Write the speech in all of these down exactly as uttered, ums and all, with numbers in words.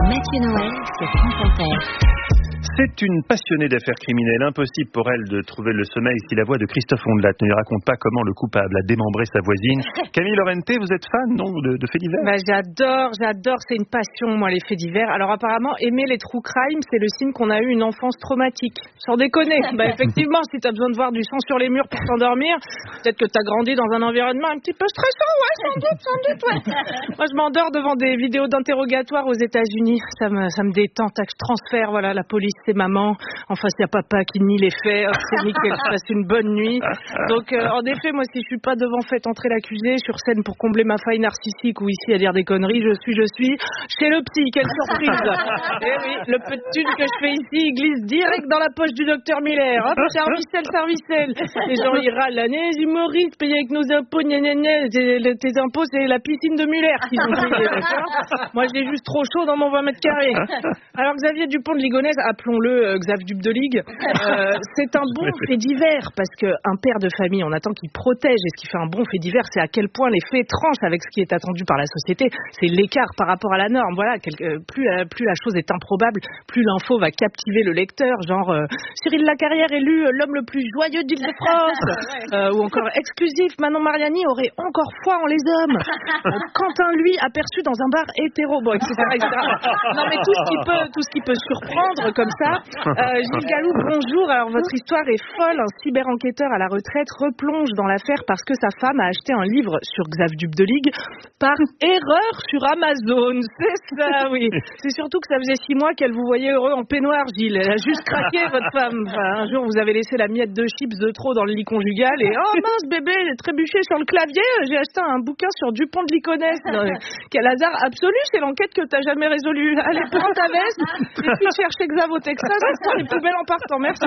Mathieu Noël sur France Inter. C'est une passionnée d'affaires criminelles. Impossible pour elle de trouver le sommeil si la voix de Christophe Ondelat ne lui raconte pas comment le coupable a démembré sa voisine. Camille Laurenté, vous êtes fan, non, de, de faits divers? Bah, j'adore, j'adore. C'est une passion, moi, les faits divers. Alors, apparemment, aimer les true crime, c'est le signe qu'on a eu une enfance traumatique. Sans déconner. Bah, effectivement, si t'as besoin de voir du sang sur les murs pour t'endormir, peut-être que t'as grandi dans un environnement un petit peu stressant, ouais, sans doute, sans doute, ouais. Moi, je m'endors devant des vidéos d'interrogatoire aux États-Unis. Ça me, ça me détend. Tac, je transfère, voilà, la police, c'est maman. En face, il y a papa qui nie les faits. Hop, c'est nickel, je passe une bonne nuit. Donc, euh, en effet, moi, si je suis pas devant fait entrer l'accusé sur scène pour combler ma faille narcissique ou ici à dire des conneries, je suis, je suis chez le psy. Quelle surprise. Eh oui, le peu de thune que je fais ici, il glisse direct dans la poche du docteur Miller. Hop, servicelle, servicelle. Les gens, ils râlent. Les humoristes payés avec nos impôts, gna gna gna. Tes impôts, c'est la piscine de Muller qu'ils ont payé, d'accord? Moi, j'ai juste trop chaud dans mon vingt mètres carrés. Alors, Xavier Dupont de Ligonnès, appelons-le euh, Xav Dup de Ligue, euh, c'est un bon fait divers, parce qu'un père de famille, on attend qu'il protège, et ce qui fait un bon fait divers, c'est à quel point les faits tranchent avec ce qui est attendu par la société. C'est l'écart par rapport à la norme. Voilà, quel, euh, plus, la, plus la chose est improbable, plus l'info va captiver le lecteur, genre euh, Cyril Lacarrière élu l'homme le plus joyeux d'Île-de-France, euh, ou encore exclusif, Manon Mariani aurait encore foi en les hommes. Euh, Quentin, lui, aperçu dans un bar hétéro, bon, et cetera, et cetera. Non, mais tout ce qui peut, tout ce qui peut surprendre comme ça. Euh, Gilles Gallou, bonjour. Alors, votre histoire est folle. Un cyber-enquêteur à la retraite replonge dans l'affaire parce que sa femme a acheté un livre sur Xav Dup de Ligue par erreur sur Amazon. C'est ça, oui. C'est surtout que ça faisait six mois qu'elle vous voyait heureux en peignoir, Gilles. Elle a juste craqué, votre femme. Enfin, un jour, vous avez laissé la miette de chips de trop dans le lit conjugal et oh mince, bébé, j'ai trébuché sur le clavier. J'ai acheté un bouquin sur Dupont de Ligonnès. Quel hasard absolu, c'est l'enquête que t'as jamais résolue. Allez, prends ta veste et puis chercher Xav au Texas. Sans les poubelles en partant, merci.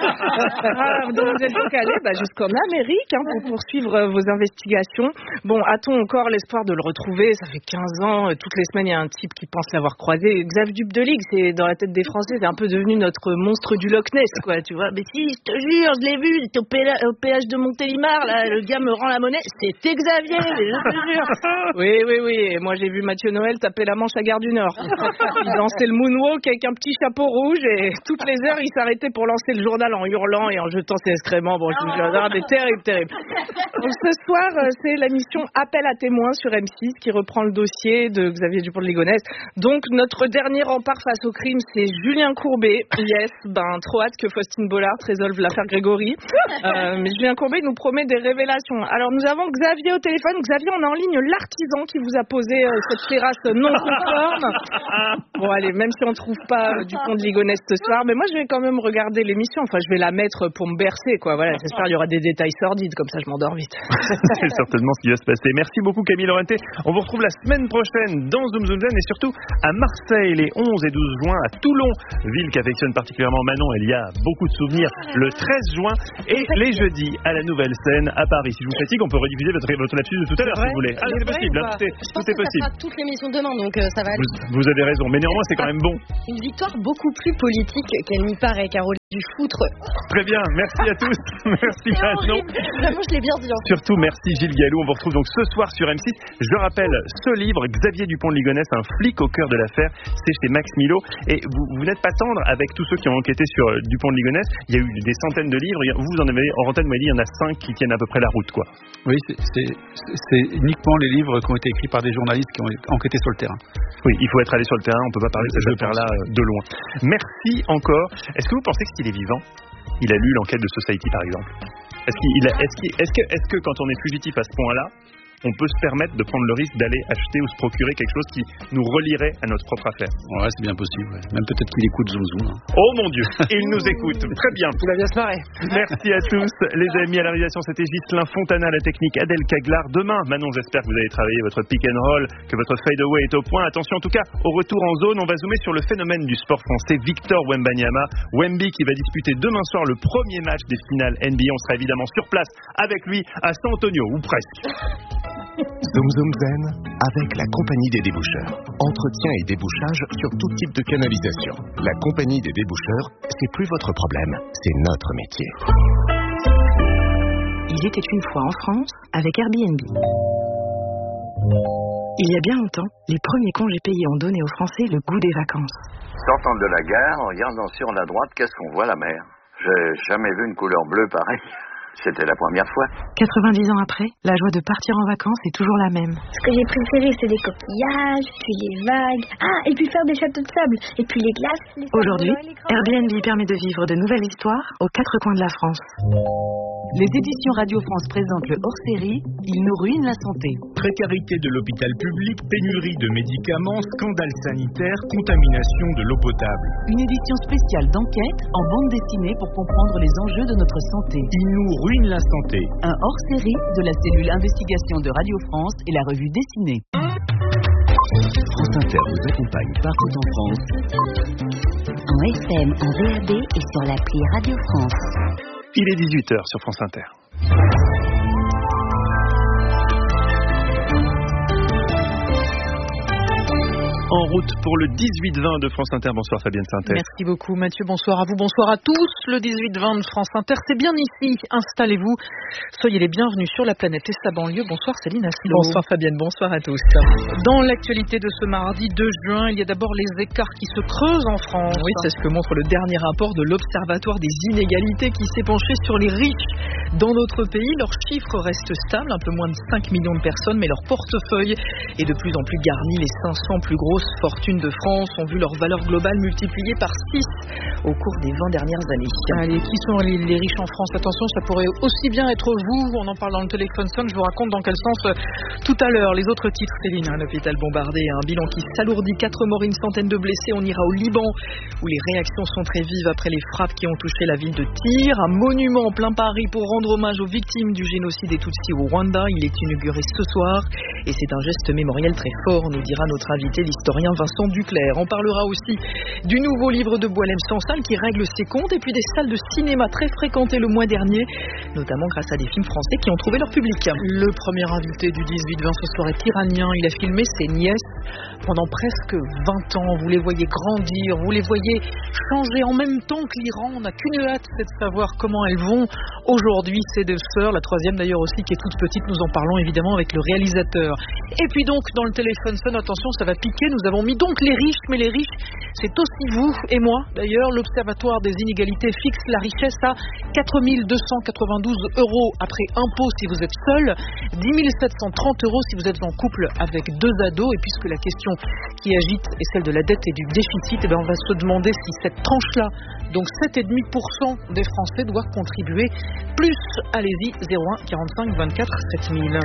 Ah, donc vous êtes donc allé bah, jusqu'en Amérique hein, pour poursuivre vos investigations. Bon, a-t-on encore l'espoir de le retrouver? Ça fait quinze ans, euh, toutes les semaines, il y a un type qui pense l'avoir croisé. Xav Dup de Ligue, c'est dans la tête des Français, c'est un peu devenu notre monstre du Loch Ness, quoi, tu vois. Mais si, je te jure, je l'ai vu, j'étais au, péla- au péage de Montélimar, là, le gars me rend la monnaie, c'était Xavier, je te jure. Oui, oui, oui, et moi j'ai vu Mathieu Noël taper la Manche à Gare du Nord. Il dansait le moonwalk avec un petit chapeau rouge et toutes les heures, il s'arrêtait pour lancer le journal en hurlant et en jetant ses excréments. Bon, je vous jure, ah, mais terrible, terrible. Donc, ce soir, c'est la mission Appel à témoins sur M six qui reprend le dossier de Xavier Dupont de Ligonnès. Donc, notre dernier rempart face au crime, c'est Julien Courbet. Yes, ben, trop hâte que Faustine Bollard résolve l'affaire Grégory. Euh, mais Julien Courbet nous promet des révélations. Alors, nous avons Xavier au téléphone. Xavier, on a en ligne l'artisan qui vous a posé euh, cette terrasse non conforme. Bon, allez, même si on ne trouve pas euh, Dupont de Ligonnès ce soir, mais moi, je vais quand même regarder l'émission. Enfin, je vais la mettre pour me bercer, quoi. Voilà, j'espère qu'il y aura des détails sordides, comme ça je m'endors vite. C'est certainement ce qui va se passer. Merci beaucoup Camille Laurenté. On vous retrouve la semaine prochaine dans Zoom Zoom Zen et surtout à Marseille les onze et douze juin, à Toulon, ville qu'affectionne particulièrement Manon. Il y a beaucoup de souvenirs le treize juin et les jeudis à la Nouvelle Scène à Paris. Si je vous fatigue, on peut rediffuser votre, votre lapsus de tout à l'heure si vous voulez. Ah, c'est possible, hein, tout est, je tout pense est que possible. ça fera toute l'émission demain, donc euh, ça va aller. Vous, vous avez raison, mais néanmoins c'est quand même bon. Une victoire beaucoup plus politique qu'elle n'y paraît, Caroline Dufoutre. Très bien, merci à tous. Merci Manon. Vraiment, je l'ai bien dit. Hein. Surtout, merci Gilles Gallou. On vous retrouve donc ce soir sur M six. Je rappelle ce livre, Xavier Dupont de Ligonnès, un flic au cœur de l'affaire. C'est chez Max Milo. Et vous, vous n'êtes pas tendre avec tous ceux qui ont enquêté sur euh, Dupont de Ligonnès. Il y a eu des centaines de livres. Vous en avez, en antenne, vous m'avez dit, il y en a cinq qui tiennent à peu près la route, quoi. Oui, c'est, c'est, c'est uniquement les livres qui ont été écrits par des journalistes qui ont enquêté sur le terrain. Oui, il faut être allé sur le terrain. On ne peut pas parler de cette affaire-là de loin. Merci encore. Est-ce que vous pensez qu'il est vivant? Il a lu l'enquête de Society, par exemple. Est-ce, qu'il, a, est-ce, qu'il, est-ce, que, est-ce que quand on est fugitif à ce point-là, on peut se permettre de prendre le risque d'aller acheter ou se procurer quelque chose qui nous relierait à notre propre affaire? Ouais, c'est bien possible. Ouais. Même peut-être qu'il écoute Zoom Zoom. Hein. Oh mon Dieu, il nous écoute. Très bien. Il va bien se marrer. Merci à tous. Les amis, à la réalisation, c'était Ghislain Fontana, la technique Adèle Caglar. Demain, Manon, j'espère que vous allez travailler votre pick and roll, que votre fade away est au point. Attention, en tout cas, au retour en zone, on va zoomer sur le phénomène du sport français, Victor Wembanyama. Wemby qui va disputer demain soir le premier match des finales N B A. On sera évidemment sur place avec lui à San Antonio, ou presque. Zoom Zoom Zen avec la Compagnie des déboucheurs. Entretien et débouchage sur tout type de canalisation. La Compagnie des déboucheurs, c'est plus votre problème, c'est notre métier. Il était une fois en France avec Airbnb. Il y a bien longtemps, les premiers congés payés ont donné aux Français le goût des vacances. Sortant de la gare, en regardant sur la droite, qu'est-ce qu'on voit, la mer? J'ai jamais vu une couleur bleue pareille. C'était la première fois. quatre-vingt-dix ans après, la joie de partir en vacances est toujours la même. Ce que j'ai préféré, c'est les coquillages, puis les vagues. Ah, et puis faire des châteaux de sable. Et puis les glaces. Les Aujourd'hui, Airbnb permet de vivre de nouvelles histoires aux quatre coins de la France. Les éditions Radio France présentent le hors-série « Ils nous ruinent la santé ». Précarité de l'hôpital public, pénurie de médicaments, scandale sanitaire, contamination de l'eau potable. Une édition spéciale d'enquête en bande dessinée pour comprendre les enjeux de notre santé. Ils nous ruinent la santé. Un hors-série de la cellule investigation de Radio France et la revue dessinée. France Inter vous accompagne partout en France. En F M, en V A B et sur l'appli Radio France. Il est dix-huit heures sur France Inter. En route pour le dix-huit vingt de France Inter. Bonsoir Fabienne Synthèse. Merci beaucoup Mathieu, bonsoir à vous, bonsoir à tous. Le dix-huit vingt de France Inter, c'est bien ici. Installez-vous, soyez les bienvenus sur la planète et sa banlieue. Bonsoir Céline Asselot. Bonsoir Fabienne, bonsoir à tous. Dans l'actualité de ce mardi deux juin, il y a d'abord les écarts qui se creusent en France. Oui, c'est ce que montre le dernier rapport de l'Observatoire des inégalités qui s'est penché sur les riches dans notre pays. Leurs chiffres restent stables, un peu moins de cinq millions de personnes, mais leur portefeuille est de plus en plus garni. Les cinq cents plus grosses fortunes de France ont vu leur valeur globale multipliée par six au cours des vingt dernières années. Allez, qui sont les, les riches en France? Attention, ça pourrait aussi bien être vous. On en parle dans le téléphone sonne. Je vous raconte dans quel sens euh, tout à l'heure. Les autres titres, Céline, un hôpital bombardé, un bilan qui s'alourdit, quatre morts, une centaine de blessés. On ira au Liban où les réactions sont très vives après les frappes qui ont touché la ville de Tyr. Un monument en plein Paris pour rendre hommage aux victimes du génocide des Tutsis au Rwanda. Il est inauguré ce soir et c'est un geste mémoriel très fort, nous dira notre invité, l'historien Vincent Duclerc. On parlera aussi du nouveau livre de Boualem Sansal qui règle ses comptes et puis des salles de cinéma très fréquentées le mois dernier, notamment grâce à des films français qui ont trouvé leur public. Le premier invité du dix-huit vingt ce soir est iranien. Il a filmé ses nièces pendant presque vingt ans. Vous les voyez grandir, vous les voyez changer en même temps que l'Iran. On n'a qu'une hâte, c'est de savoir comment elles vont aujourd'hui, ces deux sœurs. La troisième d'ailleurs aussi qui est toute petite. Nous en parlons évidemment avec le réalisateur. Et puis donc dans le téléphone sonne, attention, ça va piquer. Nous avons mis donc les riches, mais les riches, c'est aussi vous et moi. D'ailleurs, l'Observatoire des inégalités fixe la richesse à quatre mille deux cent quatre-vingt-douze euros après impôt si vous êtes seul, dix mille sept cent trente euros si vous êtes en couple avec deux ados. Et puisque la question qui agite est celle de la dette et du déficit, eh bien on va se demander si cette tranche-là, donc sept virgule cinq pour cent des Français, doit contribuer plus. Allez-y, zéro un quarante-cinq vingt-quatre sept mille.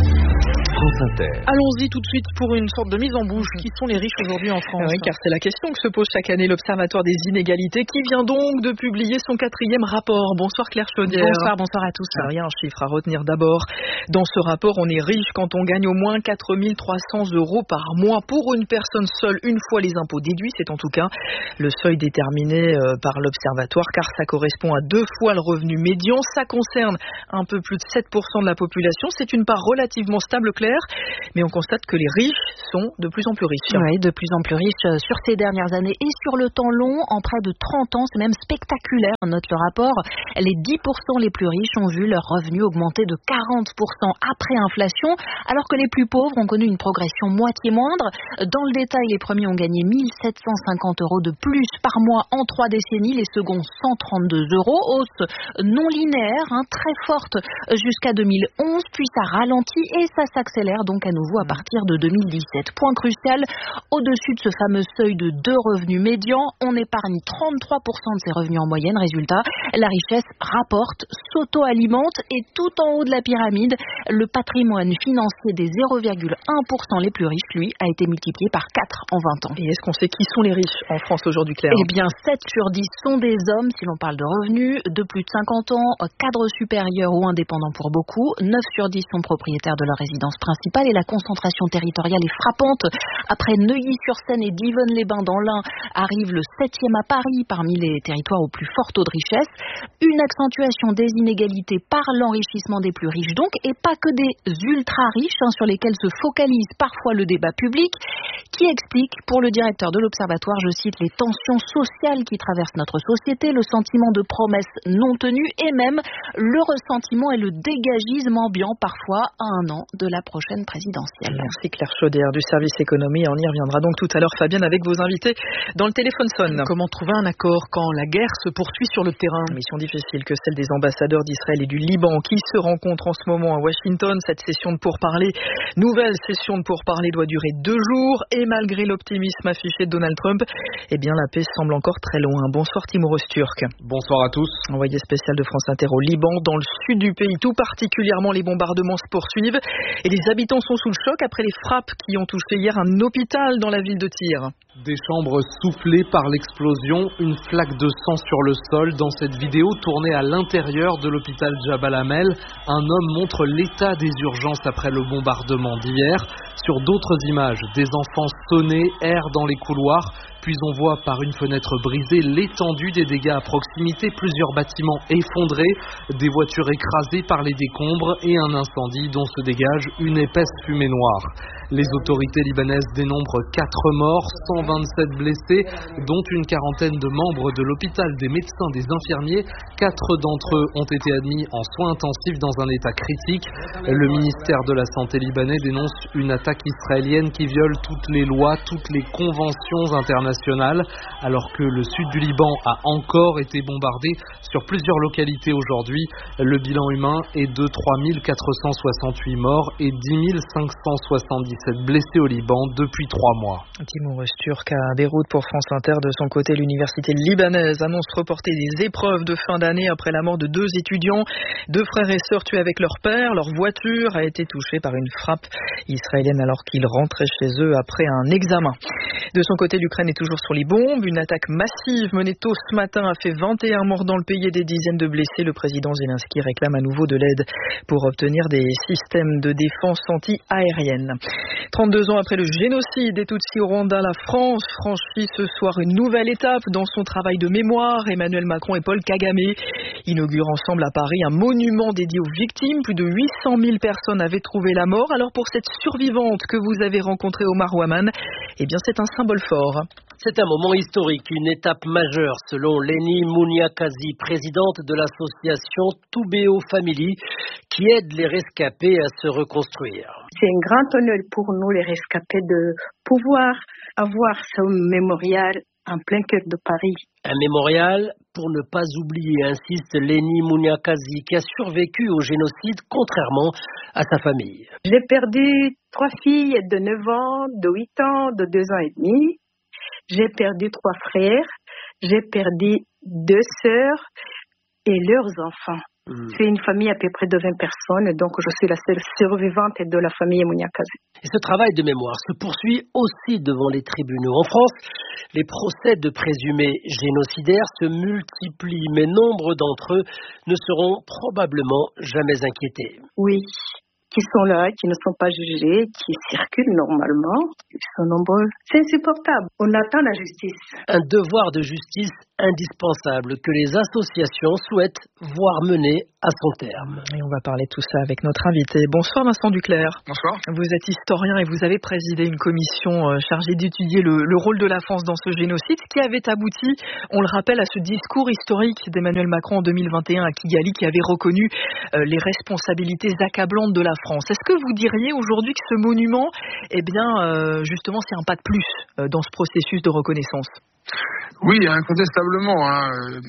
France Inter. Allons-y tout de suite pour une sorte de mise en bouche. Qui sont les riches aujourd'hui en France? Oui, car c'est la question que se pose chaque année l'Observatoire des inégalités qui vient donc de publier son quatrième rapport. Bonsoir Claire Chaudière. Bonsoir, bonsoir à tous. Alors, il y a un chiffre à retenir d'abord. Dans ce rapport, on est riche quand on gagne au moins quatre mille trois cents euros par mois pour une personne seule, une fois les impôts déduits. C'est en tout cas le seuil déterminé par l'Observatoire, car ça correspond à deux fois le revenu médian. Ça concerne un peu plus de sept pour cent de la population. C'est une part relativement stable, Claire, mais on constate que les riches sont de plus en plus riches. Oui, de plus en plus riches sur ces dernières années et sur le temps long, en près de trente ans, c'est même spectaculaire. On note le rapport, les dix pour cent les plus riches ont vu leurs revenus augmenter de quarante pour cent après inflation, alors que les plus pauvres ont connu une progression moitié moindre. Dans le détail, les premiers ont gagné mille sept cent cinquante euros de plus par mois en trois décennies, les seconds cent trente-deux euros, hausse non linéaire, hein, très forte jusqu'à deux mille onze, puis ça ralentit et ça s'accélère donc à nouveau à partir de deux mille dix-sept. Point crucial, au-dessus de ce fameux seuil de deux revenus médians, on épargne trente-trois pour cent de ses revenus en moyenne. Résultat, la richesse rapporte, s'auto-alimente et tout en haut de la pyramide, le patrimoine financier des zéro virgule un pour cent les plus riches, lui, a été multiplié par quatre en vingt ans. Et est-ce qu'on sait qui sont les riches en France aujourd'hui, Claire? Eh bien, sept sur dix sont des hommes, si l'on parle de revenus, de plus de cinquante ans, cadres supérieurs ou indépendants pour beaucoup. neuf sur dix sont propriétaires de leur résidence principale et la concentration territoriale est frappante. Après Neuilly-sur-Seine et Divonne-les-Bains dans l'Ain, arrive le septième à Paris parmi les territoires au plus fort taux de richesse. Une accentuation des inégalités par l'enrichissement des plus riches donc, et pas que des ultra-riches hein, sur lesquels se focalise parfois le débat public, qui explique, pour le directeur de l'Observatoire, je cite, les tensions sociales qui traversent notre société, le sentiment de promesses non tenues et même le ressentiment et le dégagisme ambiant parfois à un an de la prochaine présidentielle. Merci Claire Chaudière du service économie. On y reviendra donc tout à l'heure, Fabienne, avec vos invités dans le téléphone sonne. Comment trouver un accord quand la guerre se poursuit sur le terrain? Mission difficile que celle des ambassadeurs d'Israël et du Liban qui se rencontrent en ce moment à Washington. Cette session de pourparlers, nouvelle session de pourparlers doit durer deux jours et malgré l'optimisme affiché de Donald Trump, eh bien la paix semble encore très loin. Bonsoir Timur Öztürk. Bonsoir à tous. Envoyé spécial de France Inter au Liban, dans le sud du pays, tout particulièrement les bombardements se poursuivent et les habitants sont sous le choc après les frappes qui ont touché hier un hôpital dans la ville de Tyr. Des chambres soufflées par l'explosion, une flaque de sang sur le sol. Dans cette vidéo tournée à l'intérieur de l'hôpital Jabal Amel, un homme montre l'état des urgences après le bombardement d'hier. Sur d'autres images, des enfants sonnés errent dans les couloirs. Puis on voit par une fenêtre brisée l'étendue des dégâts à proximité, plusieurs bâtiments effondrés, des voitures écrasées par les décombres et un incendie dont se dégage une épaisse fumée noire. Les autorités libanaises dénombrent quatre morts, cent vingt-sept blessés, dont une quarantaine de membres de l'hôpital, des médecins, des infirmiers. Quatre d'entre eux ont été admis en soins intensifs dans un état critique. Le ministère de la Santé libanais dénonce une attaque israélienne qui viole toutes les lois, toutes les conventions internationales, alors que le sud du Liban a encore été bombardé sur plusieurs localités aujourd'hui. Le bilan humain est de trois mille quatre cent soixante-huit morts et dix mille cinq cent soixante-dix-sept blessés au Liban depuis trois mois. Timur Öztürk à Beyrouth pour France Inter. De son côté, l'université libanaise annonce reporter des épreuves de fin d'année après la mort de deux étudiants, deux frères et sœurs tués avec leur père. Leur voiture a été touchée par une frappe israélienne alors qu'ils rentraient chez eux après un examen. De son côté, l'Ukraine est toujours sur les bombes. Une attaque massive menée tôt ce matin a fait vingt et un morts dans le pays et des dizaines de blessés. Le président Zelensky réclame à nouveau de l'aide pour obtenir des systèmes de défense anti-aérienne. trente-deux ans après le génocide des Tutsis au Rwanda, la France franchit ce soir une nouvelle étape dans son travail de mémoire. Emmanuel Macron et Paul Kagame inaugurent ensemble à Paris un monument dédié aux victimes. Plus de huit cent mille personnes avaient trouvé la mort. Alors pour cette survivante que vous avez rencontrée, Omar Ouaman, eh bien c'est un symbole fort. C'est un moment historique, une étape majeure selon Lénie Mouniakazi, présidente de l'association Toubéo Family, qui aide les rescapés à se reconstruire. C'est un grand honneur pour nous, les rescapés, de pouvoir avoir ce mémorial en plein cœur de Paris. Un mémorial pour ne pas oublier, insiste Lénie Mouniakazi, qui a survécu au génocide contrairement à sa famille. J'ai perdu trois filles de neuf ans, de huit ans, de deux ans et demi. J'ai perdu trois frères, j'ai perdu deux sœurs et leurs enfants. Mmh. C'est une famille à peu près de vingt personnes, donc je suis la seule survivante de la famille Mouniakazi. Et ce travail de mémoire se poursuit aussi devant les tribunaux. En France, les procès de présumés génocidaires se multiplient, mais nombre d'entre eux ne seront probablement jamais inquiétés. Oui, qui sont là, qui ne sont pas jugés, qui circulent normalement, ils sont nombreux. C'est insupportable. On attend la justice. Un devoir de justice indispensable que les associations souhaitent voir mener à son terme. Et on va parler de tout ça avec notre invité. Bonsoir Vincent Duclerc. Bonsoir. Vous êtes historien et vous avez présidé une commission chargée d'étudier le, le rôle de la France dans ce génocide qui avait abouti, on le rappelle, à ce discours historique d'Emmanuel Macron en deux mille vingt et un à Kigali qui avait reconnu euh, les responsabilités accablantes de la France. Est-ce que vous diriez aujourd'hui que ce monument, eh bien, euh, justement, c'est un pas de plus euh, dans ce processus de reconnaissance ? Oui, incontestablement. Hein.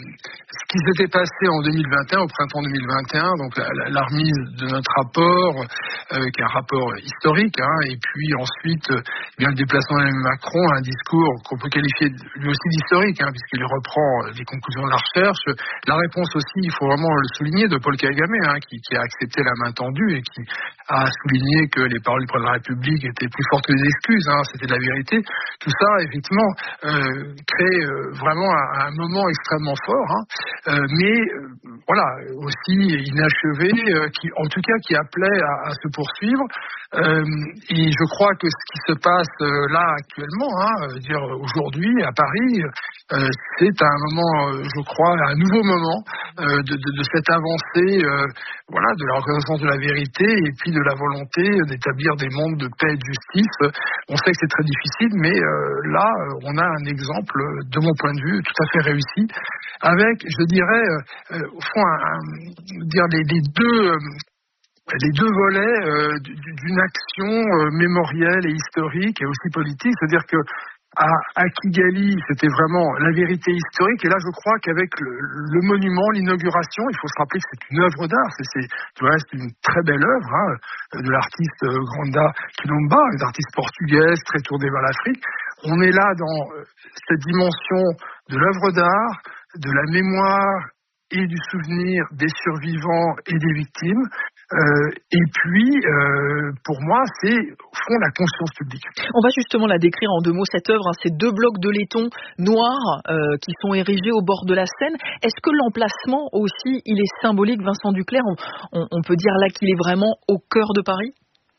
Ce qui s'était passé en deux mille vingt et un, au printemps deux mille vingt et un, donc la, la, la remise de notre rapport, euh, qui est un rapport historique, hein, et puis ensuite euh, bien le déplacement d'Emmanuel Macron, un discours qu'on peut qualifier lui aussi d'historique, hein, puisqu'il reprend les conclusions de la recherche. La réponse aussi, il faut vraiment le souligner, de Paul Kagame, hein, qui, qui a accepté la main tendue et qui a souligné que les paroles du président de la République étaient plus fortes que les excuses, hein, c'était la vérité. Tout ça, effectivement, euh, crée euh, vraiment un, un moment extrêmement fort, hein, euh, mais euh, voilà, aussi inachevé, euh, qui, en tout cas qui appelait à, à se poursuivre. Euh, et je crois que ce qui se passe euh, là actuellement, hein, euh, dire aujourd'hui à Paris, euh, c'est un moment, euh, je crois, un nouveau moment euh, de, de, de cette avancée, euh, voilà, de la reconnaissance de la vérité et puis de la volonté d'établir des mondes de paix et de justice. On sait que c'est très difficile, mais euh, là, on a un exemple, de mon point de vue, tout à fait réussi, avec, je dirais, euh, au fond, un, un, dire les, les deux. Euh, les deux volets euh, d'une action euh, mémorielle et historique et aussi politique, c'est-à-dire que À, à Kigali, c'était vraiment la vérité historique. Et là, je crois qu'avec le, le monument, l'inauguration, il faut se rappeler que c'est une œuvre d'art. C'est, c'est, du reste, une très belle œuvre hein, de l'artiste Granda Quilomba, une artiste portugaise très tournée vers l'Afrique. On est là dans cette dimension de l'œuvre d'art, de la mémoire et du souvenir des survivants et des victimes. Euh, et puis, euh, pour moi, c'est au fond la conscience publique. On va justement la décrire en deux mots, cette œuvre, hein, ces deux blocs de laiton noirs euh, qui sont érigés au bord de la Seine. Est-ce que l'emplacement aussi, il est symbolique, Vincent Duclerc? on, on, on peut dire là qu'il est vraiment au cœur de Paris?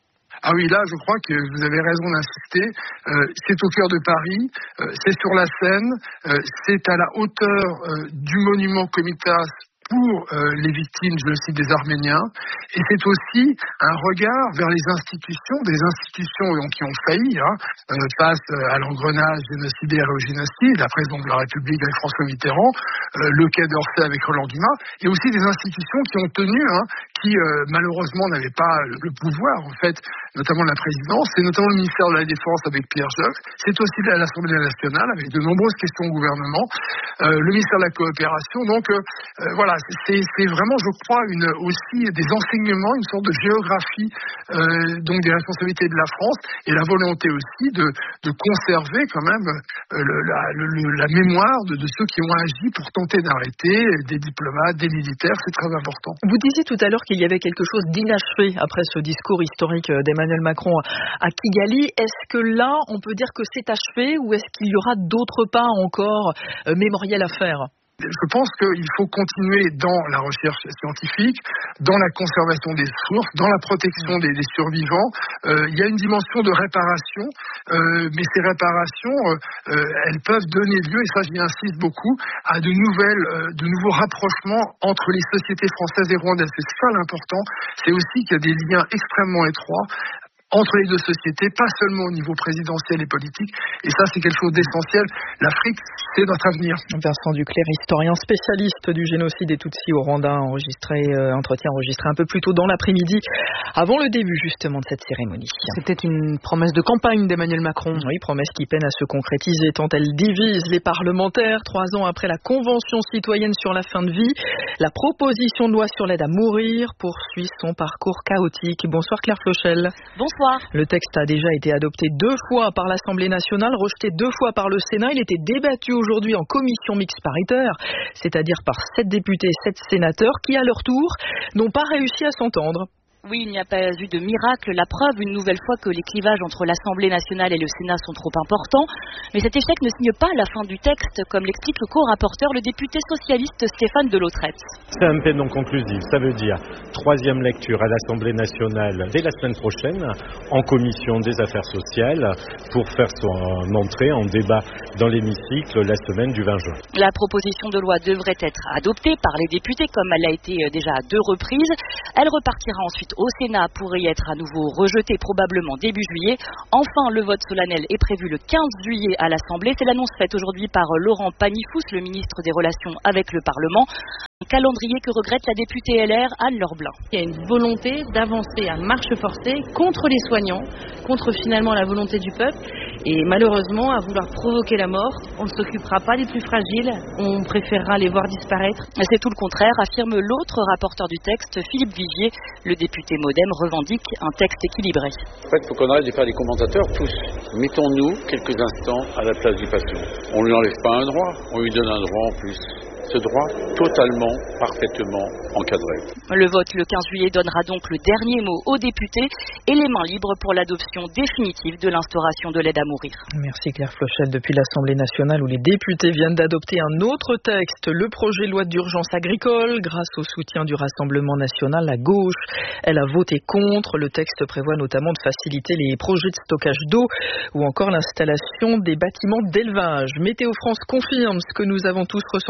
Ah oui, là, je crois que vous avez raison d'insister. Euh, c'est au cœur de Paris, euh, c'est sur la Seine, euh, c'est à la hauteur euh, du monument Komitas pour euh, les victimes, je le cite, des Arméniens. Et c'est aussi un regard vers les institutions, des institutions donc, qui ont failli, hein, euh, face à l'engrenage génocidaire et au génocide, la présidence de la République avec François Mitterrand, euh, le Quai d'Orsay avec Roland Dumas, et aussi des institutions qui ont tenu, hein, qui euh, malheureusement n'avaient pas le, le pouvoir, en fait, notamment la présidence, c'est notamment le ministère de la Défense avec Pierre Joxe, c'est aussi l'Assemblée nationale avec de nombreuses questions au gouvernement, euh, le ministère de la Coopération, donc euh, euh, voilà, C'est, c'est vraiment, je crois, une, aussi des enseignements, une sorte de géographie euh, donc des responsabilités de la France et la volonté aussi de, de conserver quand même euh, le, la, le, la mémoire de, de ceux qui ont agi pour tenter d'arrêter des diplomates, des militaires, c'est très important. Vous disiez tout à l'heure qu'il y avait quelque chose d'inachevé après ce discours historique d'Emmanuel Macron à Kigali. Est-ce que là, on peut dire que c'est achevé ou est-ce qu'il y aura d'autres pas encore euh, mémoriels à faire ? Je pense qu'il faut continuer dans la recherche scientifique, dans la conservation des sources, dans la protection des, des survivants. Euh, il y a une dimension de réparation, euh, mais ces réparations, euh, elles peuvent donner lieu, et ça j'y insiste beaucoup, à de nouvelles, euh, de nouveaux rapprochements entre les sociétés françaises et rwandaises. C'est ça l'important. C'est aussi qu'il y a des liens extrêmement étroits entre les deux sociétés, pas seulement au niveau présidentiel et politique. Et ça, c'est quelque chose d'essentiel. L'Afrique, c'est notre avenir. Vincent Duclerc, historien spécialiste du génocide des Tutsis au Rwanda, enregistré, euh, entretien enregistré un peu plus tôt dans l'après-midi, avant le début justement de cette cérémonie. C'était une promesse de campagne d'Emmanuel Macron. Oui, promesse qui peine à se concrétiser tant elle divise les parlementaires. Trois ans après la Convention citoyenne sur la fin de vie, la proposition de loi sur l'aide à mourir poursuit son parcours chaotique. Bonsoir Claire Flochel. Bonsoir. Le texte a déjà été adopté deux fois par l'Assemblée nationale, rejeté deux fois par le Sénat. Il était débattu aujourd'hui en commission mixte paritaire, c'est-à-dire par sept députés et sept sénateurs qui, à leur tour, n'ont pas réussi à s'entendre. Oui, il n'y a pas eu de miracle. La preuve, une nouvelle fois, que les clivages entre l'Assemblée nationale et le Sénat sont trop importants. Mais cet échec ne signe pas la fin du texte, comme l'explique le co-rapporteur, le député socialiste Stéphane Delautrette. C M P non conclusive, ça veut dire troisième lecture à l'Assemblée nationale dès la semaine prochaine, en commission des affaires sociales, pour faire son entrée en débat dans l'hémicycle la semaine du vingt juin. La proposition de loi devrait être adoptée par les députés, comme elle a été déjà à deux reprises. Elle repartira ensuite au Sénat pour y être à nouveau rejeté probablement début juillet. Enfin, le vote solennel est prévu le quinze juillet à l'Assemblée. C'est l'annonce faite aujourd'hui par Laurent Pagny-Fous, le ministre des Relations avec le Parlement. Un calendrier que regrette la députée L R Anne Leurblin. Il y a une volonté d'avancer à marche forcée contre les soignants, contre finalement la volonté du peuple. Et malheureusement, à vouloir provoquer la mort, on ne s'occupera pas des plus fragiles, on préférera les voir disparaître. C'est tout le contraire, affirme l'autre rapporteur du texte, Philippe Vigier. Le député Modem revendique un texte équilibré. En fait, il faut qu'on arrête de faire des commentateurs tous. Mettons-nous quelques instants à la place du patient. On ne lui enlève pas un droit, on lui donne un droit en plus. Ce droit totalement, parfaitement encadré. Le vote le quinze juillet donnera donc le dernier mot aux députés et les mains libres pour l'adoption définitive de l'instauration de l'aide à mourir. Merci Claire Flochel. Depuis l'Assemblée nationale où les députés viennent d'adopter un autre texte, le projet de loi d'urgence agricole, grâce au soutien du Rassemblement national, la gauche, elle a voté contre. Le texte prévoit notamment de faciliter les projets de stockage d'eau ou encore l'installation des bâtiments d'élevage. Météo France confirme ce que nous avons tous ressenti ces derniers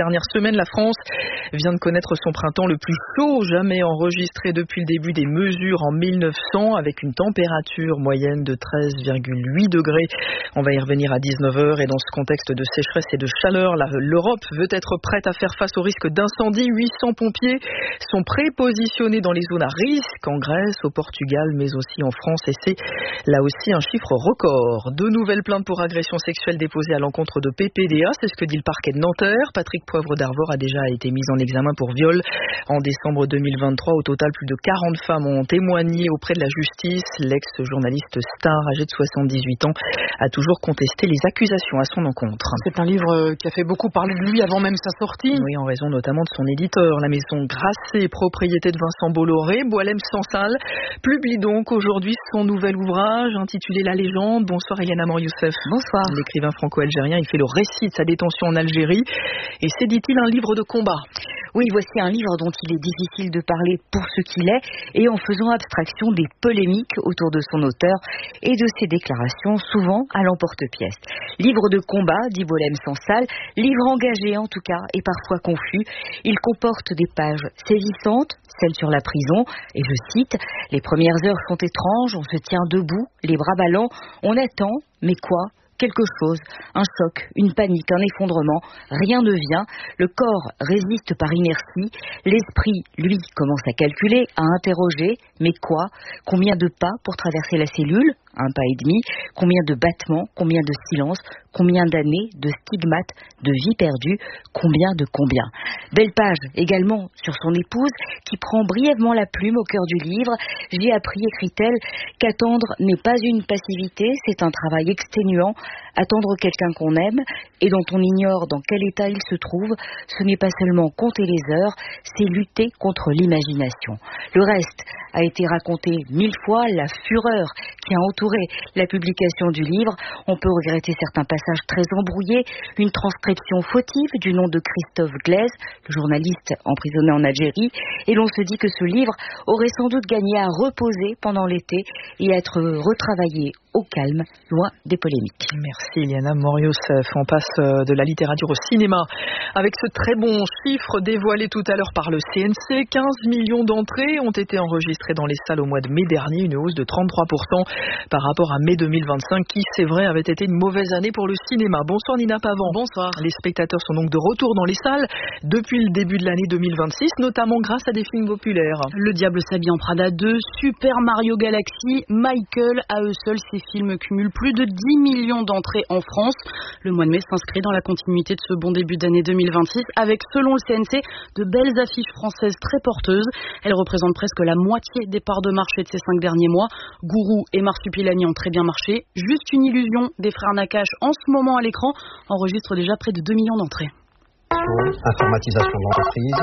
dernières semaines, la France vient de connaître son printemps le plus chaud jamais enregistré depuis le début des mesures en mille neuf cents, avec une température moyenne de treize virgule huit degrés. On va y revenir à dix-neuf heures, et dans ce contexte de sécheresse et de chaleur, l'Europe veut être prête à faire face au risque d'incendie. huit cents pompiers sont prépositionnés dans les zones à risque, en Grèce, au Portugal, mais aussi en France, et c'est là aussi un chiffre record. Deux nouvelles plaintes pour agression sexuelle déposées à l'encontre de P P D A, c'est ce que dit le parquet de Nanterre. Patrick Poivre d'Arvor a déjà été mis en examen pour viol en décembre deux mille vingt-trois. Au total, plus de quarante femmes ont témoigné auprès de la justice. L'ex-journaliste star, âgé de soixante-dix-huit ans, a toujours contesté les accusations à son encontre. C'est un livre qui a fait beaucoup parler de lui avant même sa sortie. Oui, en raison notamment de son éditeur, la maison Grasset, propriété de Vincent Bolloré. Boualem Sansal publie donc aujourd'hui son nouvel ouvrage intitulé La Légende. Bonsoir Eliana Mor-Youssef. Bonsoir. L'écrivain franco-algérien, il fait le récit de sa détention en Algérie, et c'est, dit-il, un livre de combat. Oui, voici un livre dont il est difficile de parler pour ce qu'il est, et en faisant abstraction des polémiques autour de son auteur et de ses déclarations, souvent à l'emporte-pièce. Livre de combat, dit Boualem Sansal, livre engagé en tout cas, et parfois confus. Il comporte des pages saisissantes, celles sur la prison, et je cite, « Les premières heures sont étranges, on se tient debout, les bras ballants, on attend, mais quoi ? Quelque chose, un choc, une panique, un effondrement, rien ne vient, le corps résiste par inertie, l'esprit, lui, commence à calculer, à interroger, mais quoi ? Combien de pas pour traverser la cellule ? Un pas et demi. Combien de battements ? Combien de silences ? Combien d'années, de stigmates, de vies perdues ? Combien de combien ? Belle page également sur son épouse qui prend brièvement la plume au cœur du livre. J'ai appris, écrit-elle, qu'attendre n'est pas une passivité, c'est un travail exténuant. Attendre quelqu'un qu'on aime et dont on ignore dans quel état il se trouve, ce n'est pas seulement compter les heures, c'est lutter contre l'imagination. Le reste a été raconté mille fois, la fureur qui a entouré la publication du livre. On peut regretter certains passages très embrouillés, une transcription fautive du nom de Christophe Glaise, le journaliste emprisonné en Algérie, et l'on se dit que ce livre aurait sans doute gagné à reposer pendant l'été et à être retravaillé au calme, loin des polémiques. Merci Eliana Mor-Youssef. On passe de la littérature au cinéma avec ce très bon chiffre dévoilé tout à l'heure par le C N C. quinze millions d'entrées ont été enregistrées dans les salles au mois de mai dernier, une hausse de trente-trois pour cent par rapport à mai deux mille vingt-cinq qui, c'est vrai, avait été une mauvaise année pour le cinéma. Bonsoir Nina Pavant. Bonsoir. Les spectateurs sont donc de retour dans les salles depuis le début de l'année deux mille vingt-six, notamment grâce à des films populaires. Le Diable s'habille en Prada deux, Super Mario Galaxy, Michael, à eux seuls, ces films cumulent plus de dix millions d'entrées en France. Le mois de mai s'inscrit dans la continuité de ce bon début d'année deux mille vingt-six avec, selon le C N C, de belles affiches françaises très porteuses. Elles représentent presque la moitié des parts de marché de ces cinq derniers mois. Gourou et Marsupilami ont très bien marché. Juste une illusion des frères Nakache, en ce moment à l'écran, enregistre déjà près de deux millions d'entrées. Informatisation d'entreprise.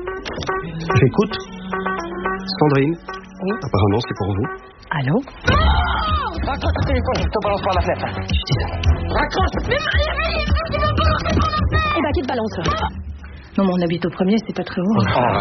J'écoute. Sandrine. Oui. Apparemment, c'est pour vous. Allô? Raccroche le téléphone, je te balance par la fenêtre. Je dis ça. Raccroche! Mais Marie, tu vas balancer par la fenêtre! Eh ben, qui te balance? Non, mais on habite au premier, c'est pas très haut.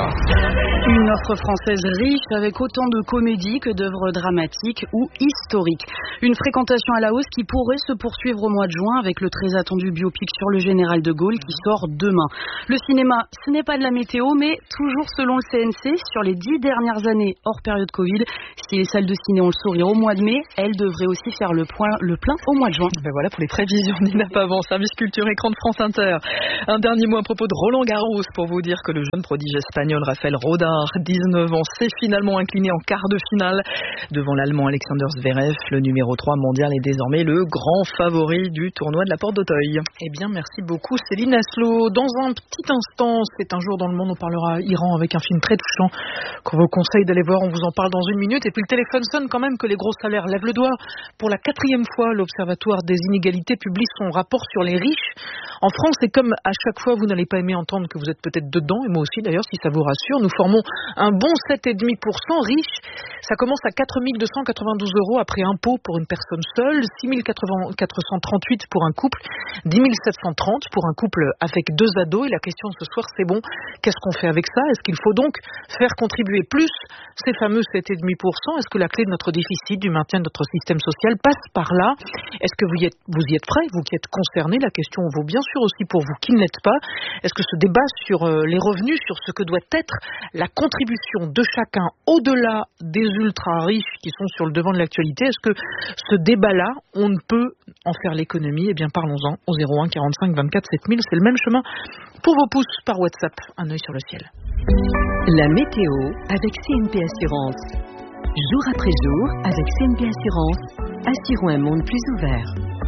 Oh. Une offre française riche avec autant de comédies que d'œuvres dramatiques ou historiques. Une fréquentation à la hausse qui pourrait se poursuivre au mois de juin avec le très attendu biopic sur le général de Gaulle qui sort demain. Le cinéma, ce n'est pas de la météo, mais toujours selon le C N C, sur les dix dernières années hors période Covid, si les salles de ciné ont le sourire au mois de mai, elles devraient aussi faire le, point, le plein au mois de juin. Ben voilà pour les prévisions Nina Pavant, service culture écran de France Inter. Un dernier mot à propos de Roland Garros pour vous dire que le jeune prodige espagnol Rafael Rodar, dix-neuf ans, s'est finalement incliné en quart de finale devant l'Allemand Alexander Zverev. Le numéro trois mondial est désormais le grand favori du tournoi de la Porte d'Auteuil. Eh bien, merci beaucoup Céline Aslo. Dans un petit instant, c'est un jour dans le monde, on parlera Iran avec un film très touchant qu'on vous conseille d'aller voir. On vous en parle dans une minute. Et puis le téléphone sonne quand même que les gros salaires lèvent le doigt. Pour la quatrième fois, l'Observatoire des inégalités publie son rapport sur les riches en France. Et comme à chaque fois, vous n'allez pas aimer entendre que vous êtes peut-être dedans, et moi aussi d'ailleurs, si ça vous rassure, nous formons un bon sept virgule cinq pour cent. Riche, ça commence à quatre mille deux cent quatre-vingt-douze euros après impôt pour une personne seule, six mille quatre cent trente-huit pour un couple, dix mille sept cent trente pour un couple avec deux ados. Et la question ce soir, c'est bon, qu'est-ce qu'on fait avec ça? Est-ce qu'il faut donc faire contribuer plus ces fameux sept virgule cinq pour cent? Est-ce que la clé de notre déficit, du maintien de notre système social passe par là? Est-ce que vous y êtes, vous y êtes prêts, vous qui êtes concernés? La question vaut bien sûr aussi pour vous qui ne l'êtes pas. Est-ce que ce débat sur les revenus, sur ce que doit être la contribution de chacun au-delà des ultra-riches qui sont sur le devant de l'actualité, est-ce que ce débat-là, on ne peut en faire l'économie? Eh bien, parlons-en au zéro un quarante-cinq vingt-quatre sept mille. C'est le même chemin pour vos pouces par WhatsApp. Un œil sur le ciel. La météo avec C N P Assurance. Jour après jour, avec C N P Assurance, assurons un monde plus ouvert.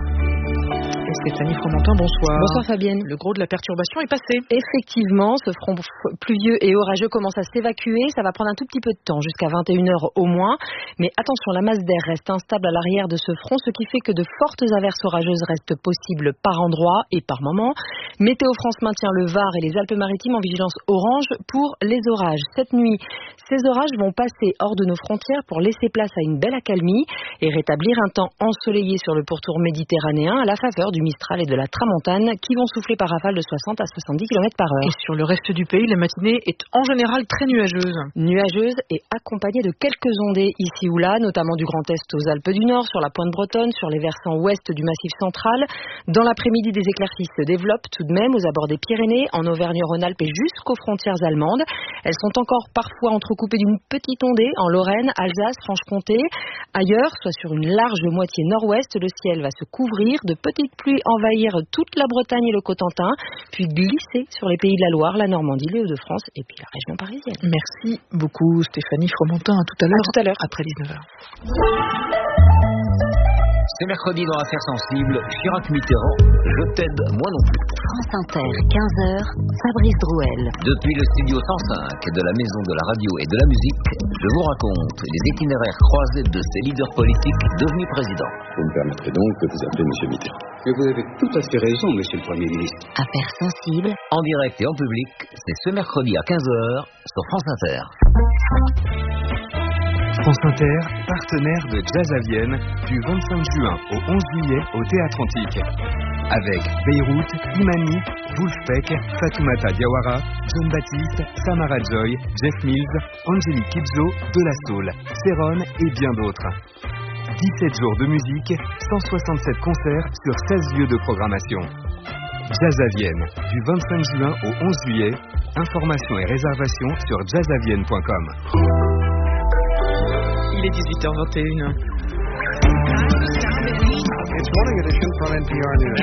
Et Stéphanie Fromentin, bonsoir. Bonsoir Fabienne. Le gros de la perturbation est passé. Effectivement, ce front pluvieux et orageux commence à s'évacuer. Ça va prendre un tout petit peu de temps, jusqu'à vingt et une heures au moins. Mais attention, la masse d'air reste instable à l'arrière de ce front, ce qui fait que de fortes averses orageuses restent possibles par endroit et par moment. Météo France maintient le Var et les Alpes-Maritimes en vigilance orange pour les orages. Cette nuit, ces orages vont passer hors de nos frontières pour laisser place à une belle accalmie et rétablir un temps ensoleillé sur le pourtour méditerranéen à la faveur du Mistral et de la Tramontane qui vont souffler par rafales de soixante à soixante-dix kilomètres par heure. Et sur le reste du pays, la matinée est en général très nuageuse. Nuageuse et accompagnée de quelques ondées ici ou là, notamment du Grand Est aux Alpes du Nord, sur la pointe bretonne, sur les versants ouest du Massif central. Dans l'après-midi, des éclaircies se développent tout de même aux abords des Pyrénées, en Auvergne-Rhône-Alpes et jusqu'aux frontières allemandes. Elles sont encore parfois entrecoupées d'une petite ondée en Lorraine, Alsace, Franche-Comté. Ailleurs, soit sur une large moitié nord-ouest, le ciel va se couvrir de petites pluies envahir toute la Bretagne et le Cotentin, puis glisser sur les pays de la Loire, la Normandie, les Hauts-de-France et puis la région parisienne. Merci beaucoup Stéphanie Fromentin. À tout à l'heure. À tout à l'heure. Après dix-neuf heures. C'est mercredi dans Affaires sensibles. Chirac Mitterrand, je t'aide, moi non plus. France Inter, quinze heures, Fabrice Drouel. Depuis le studio cent cinq de la Maison de la Radio et de la Musique, je vous raconte les itinéraires croisés de ces leaders politiques devenus présidents. Vous me permettrez donc de vous appeler M. Mitterrand. Mais vous avez tout à fait raison, Monsieur le Premier ministre. Affaires sensibles. En direct et en public, c'est ce mercredi à quinze heures sur France Inter. France Inter, partenaire de Jazz à Vienne, du vingt-cinq juin au onze juillet au Théâtre Antique. Avec Beyrouth, Imani, Wolfpack, Fatoumata Diawara, John Baptiste, Samara Joy, Jeff Mills, Angélique Kidjo, De La Soul, Céron et bien d'autres. dix-sept jours de musique, cent soixante-sept concerts sur seize lieux de programmation. Jazz à Vienne, du vingt-cinq juin au onze juillet. Informations et réservations sur jazz à vienne point com. Il est dix-huit heures vingt et une. It's Morning Edition from N P R News.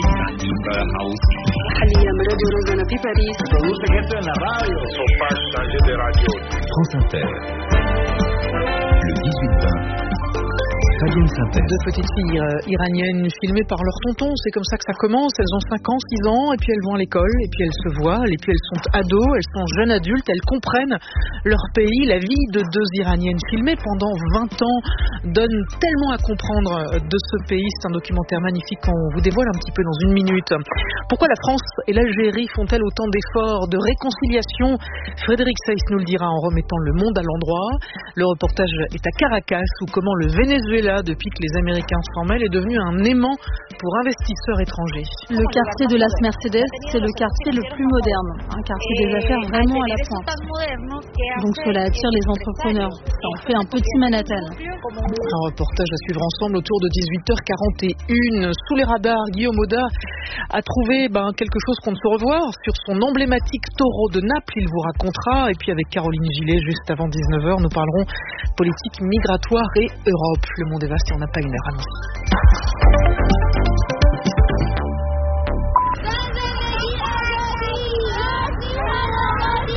France Inter. Le dix-huit vingt. Deux petites filles euh, iraniennes filmées par leur tonton, c'est comme ça que ça commence. Elles ont cinq ans, six ans, et puis elles vont à l'école, et puis elles se voient, et puis elles sont ados, elles sont jeunes adultes, elles comprennent leur pays. La vie de deux Iraniennes filmées pendant vingt ans donne tellement à comprendre de ce pays. C'est un documentaire magnifique qu'on vous dévoile un petit peu dans une minute. Pourquoi la France et l'Algérie font-elles autant d'efforts de réconciliation? Frédéric Seyss nous le dira en remettant le monde à l'endroit. Le reportage est à Caracas, où comment le Venezuela, depuis que les Américains s'en mêlent, est devenu un aimant pour investisseurs étrangers. Le quartier de Las Mercedes, c'est le quartier le plus moderne, un quartier des affaires vraiment à la pointe. Donc cela attire les entrepreneurs. Ça en fait un petit Manhattan. Un reportage à suivre ensemble autour de dix-huit heures quarante et une. Sous les radars, Guillaume Auda a trouvé ben, quelque chose qu'on ne peut revoir sur son emblématique taureau de Naples. Il vous racontera. Et puis avec Caroline Gillet, juste avant dix-neuf heures, nous parlerons politique migratoire et Europe. Le monde est vaste et on n'a pas une heure à nous.